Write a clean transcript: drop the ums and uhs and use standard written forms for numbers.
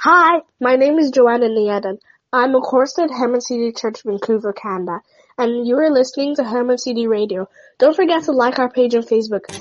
Hi, my name is Joanna Nieden. I'm a chorister at Herman City Church, Vancouver, Canada, and you are listening to Herman City Radio. Don't forget to like our page on Facebook.